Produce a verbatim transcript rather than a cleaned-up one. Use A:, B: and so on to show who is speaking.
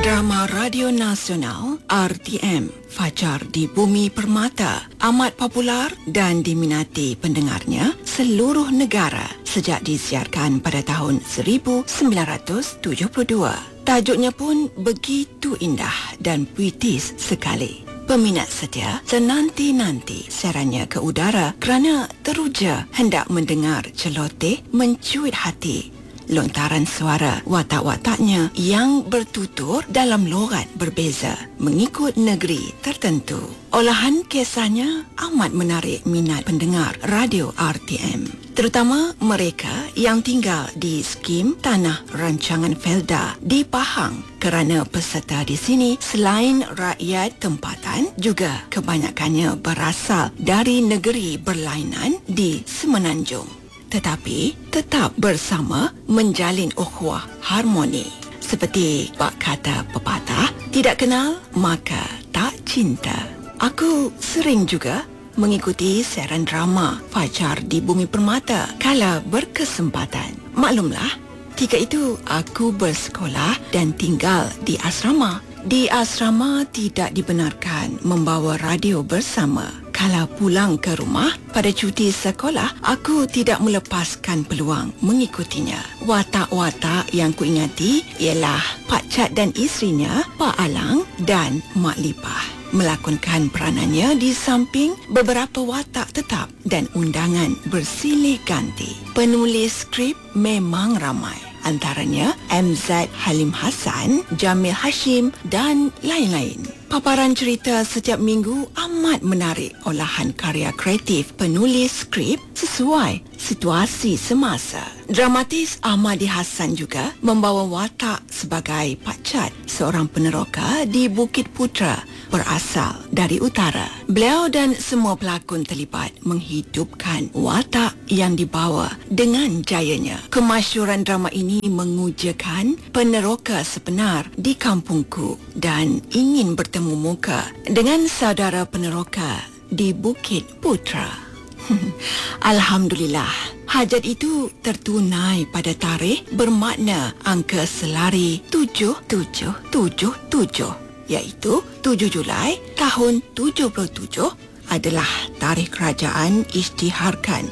A: Drama Radio Nasional R T M Fajar di Bumi Permata amat popular dan diminati pendengarnya seluruh negara sejak disiarkan pada tahun seribu sembilan ratus tujuh puluh dua. Tajuknya pun begitu indah dan puitis sekali. Peminat setia senanti-nanti siarannya ke udara kerana teruja hendak mendengar celoteh mencuit hati. Lontaran suara watak-wataknya yang bertutur dalam logat berbeza mengikut negeri tertentu. Olahan kisahnya amat menarik minat pendengar radio R T M, terutama mereka yang tinggal di skim Tanah Rancangan Felda di Pahang, kerana peserta di sini selain rakyat tempatan juga kebanyakannya berasal dari negeri berlainan di Semenanjung, tetapi tetap bersama menjalin ukhuwah harmoni. Seperti bak kata pepatah, tidak kenal maka tak cinta. Aku sering juga mengikuti siaran drama Fajar di Bumi Permata kala berkesempatan. Maklumlah, ketika itu aku bersekolah dan tinggal di asrama. Di asrama tidak dibenarkan membawa radio bersama. Kalau pulang ke rumah pada cuti sekolah, aku tidak melepaskan peluang mengikutinya. Watak-watak yang kuingati ialah Pak Chat dan isterinya, Pak Alang dan Mak Lipah, melakonkan peranannya di samping beberapa watak tetap dan undangan bersilih ganti. Penulis skrip memang ramai, antaranya M Z Halim Hassan, Jamil Hashim dan lain-lain. Paparan cerita setiap minggu amat menarik olahan karya kreatif penulis skrip sesuai situasi semasa. Dramatis Ahmadi Hassan juga membawa watak sebagai Pak Chat, seorang peneroka di Bukit Putra berasal dari utara. Beliau dan semua pelakon terlibat menghidupkan watak yang dibawa dengan jayanya. Kemasyhuran drama ini mengujakan peneroka sebenar di kampungku dan ingin bertemu muka dengan saudara peneroka di Bukit Putra. Alhamdulillah, hajat itu tertunai pada tarikh bermakna angka selari tujuh tujuh tujuh tujuh, iaitu tujuh Julai tahun tujuh puluh tujuh adalah tarikh kerajaan isytiharkan